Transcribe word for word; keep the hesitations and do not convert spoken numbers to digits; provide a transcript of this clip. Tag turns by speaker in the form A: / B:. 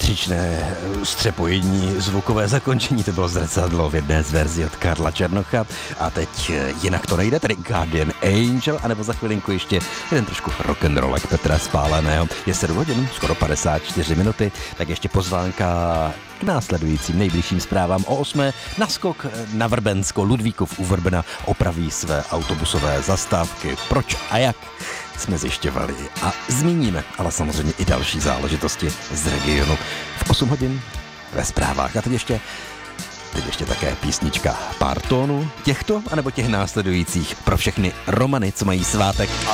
A: patřičné střepojení, zvukové zakončení, to bylo zrcadlo v jedné z verzí od Karla Černocha. A teď jinak to nejde, tedy Guardian Angel, anebo za chvilinku ještě jeden trošku rock'n'rollek Petra Spáleného. Je sedm hodin, skoro padesát čtyři minuty, tak ještě pozvánka k následujícím nejbližším zprávám. O osmé naskok na Vrbensko. Ludvíkov u Vrbna opraví své autobusové zastávky. Proč a jak jsme zjišťovali a zmíníme, ale samozřejmě i další záležitosti z regionu v osm hodin ve zprávách. A teď ještě Teď ještě také písnička pár tónů těchto, anebo těch následujících pro všechny Romany, co mají svátek.